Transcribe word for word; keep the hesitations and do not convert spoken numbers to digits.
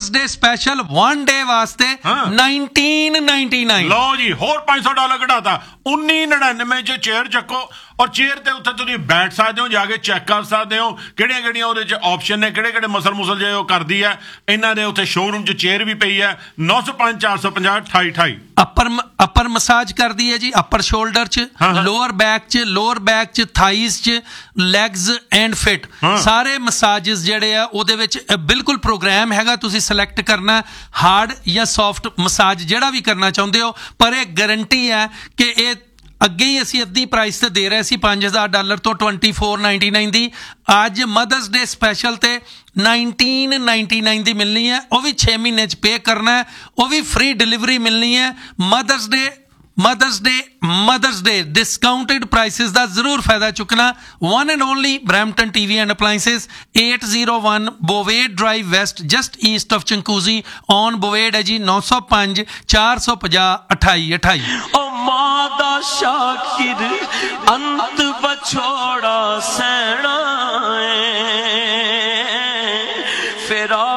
Mothers ਡੇ special one day ਵਾਸਤੇ nineteen ninety nine. ਲਓ ਜੀ ਹੋਰ ਪੰਜ ਸੌ ਡਾਲਰ ਘਟਾਤਾ उन्नी नड़िनवे च चेयर ਚੱਕੋ ਔਰ ਚੇਅਰ ਤੇ ਉੱਥੇ ਤੁਸੀਂ ਬੈਠ ਸਕਦੇ ਹੋ, ਜਾ ਕੇ ਚੈੱਕ ਕਰ ਸਕਦੇ ਹੋ ਕਿਹੜੀਆਂ ਕਿਹੜੀਆਂ ਉਹਦੇ ਚ ਆਪਸ਼ਨ ਨੇ, ਕਿਹੜੇ ਕਿਹੜੇ ਮਸਲ ਮੁਸਲ ਜੇ ਉਹ ਕਰਦੀ ਹੈ। ਇਹਨਾਂ ਦੇ ਉੱਥੇ ਸ਼ੋਰੂਮ ਚ ਚੇਅਰ ਵੀ ਪਈ ਹੈ। ਨੌ ਸੌ ਪੰਜ ਚਾਰ ਸੌ ਪੰਜਾਹ ਅਠਾਈ ਅਠਾਈ। ਅਪਰ ਅਪਰ ਮਸਾਜ ਕਰਦੀ ਹੈ ਜੀ, ਅਪਰ ਸ਼ੋਲਡਰ ਚ, ਲੋਅਰ ਬੈਕ ਚ, ਲੋਅਰ ਬੈਕ ਚ, ਥਾਈਜ਼ ਚ, ਲੈਗਸ ਐਂਡ ਫਿਟ ਸਾਰੇ ਮਸਾਜਸ ਜਿਹੜੇ ਆ ਉਹਦੇ ਵਿੱਚ ਬਿਲਕੁਲ ਪ੍ਰੋਗਰਾਮ ਹੈਗਾ। ਤੁਸੀਂ ਸਿਲੈਕਟ ਕਰਨਾ ਹਾਰਡ ਜਾਂ ਸੌਫਟ ਮਸਾਜ ਜਿਹੜਾ ਵੀ ਕਰਨਾ ਚਾਹੁੰਦੇ ਹੋ, ਪਰ ਇਹ ਗਰੰਟੀ ਹੈ ਕਿ ਇਹ ਅੱਗੇ ਹੀ ਅਸੀਂ ਅੱਧੀ ਪ੍ਰਾਈਸ ਤੇ ਦੇ ਰਹੇ ਸੀ ਪੰਜ ਹਜ਼ਾਰ ਡਾਲਰ ਤੋਂ ਟਵੈਂਟੀ ਫੋਰ ਨਾਈਨਟੀ ਨਾਈਨ ਦੀ। ਅੱਜ ਮਦਰਸ ਡੇ ਸਪੈਸ਼ਲ ਤੇ नाइनटीन नाइनटी नाइन ਦੀ ਮਿਲਣੀ ਹੈ, ਉਹ ਵੀ ਛੇ ਮਹੀਨੇ 'ਚ ਪੇ ਕਰਨਾ ਹੈ, ਉਹ ਵੀ ਫ੍ਰੀ ਡਿਲੀਵਰੀ ਮਿਲਣੀ ਹੈ। ਮਦਰਸ ਡੇ ਮਦਰਸ ਡੇ ਮਦਰਸ ਡੇ ਡਿਸਕਾਊਂਟਡ ਪ੍ਰਾਈਸਿਸ ਦਾ ਜ਼ਰੂਰ ਫਾਇਦਾ ਚੁੱਕਣਾ। One and only Brampton T V and ਅਪਲਾਈਂਸਿਸ eight zero one ਬੋਵੇਡ drive West just East of ਚੰਕੂਜ਼ੀ on ਬੋਵੇਡ ਹੈ ਜੀ। ਨੌ ਸੌ ਪੰਜ ਚਾਰ ਸੌ ਪੰਜਾਹ ਅਠਾਈ ਅਠਾਈ। ओ मादा शाकिर अंत बछोड़ा सैना फिर